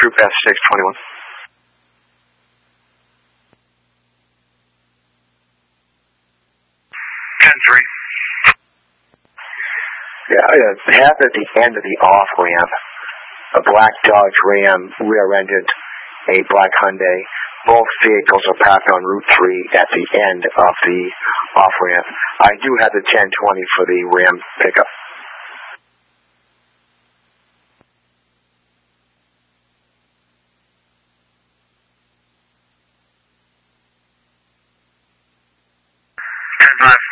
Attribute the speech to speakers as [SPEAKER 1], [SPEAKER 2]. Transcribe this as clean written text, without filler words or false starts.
[SPEAKER 1] Group F621. 10-3. Yeah, I have at the end of the off-ramp, a black Dodge Ram rear-ended a black Hyundai. Both vehicles are parked on Route 3 at the end of the off-ramp. I do have the 1020 for the Ram pickup. Five.